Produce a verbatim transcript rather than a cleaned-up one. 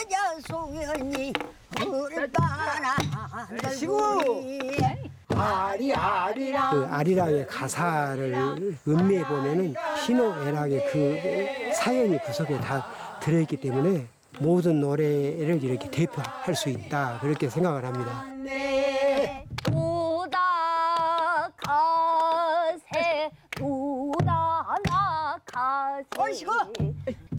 여자 소연이 얼마나 시고 아리아리랑 그 아리랑의 가사를 음미해 보면은 희노애락의 그 사연이 구석에 다 들어있기 때문에 모든 노래를 이렇게 대표할 수 있다 그렇게 생각을 합니다. 도다가세 도다나가세 어이시고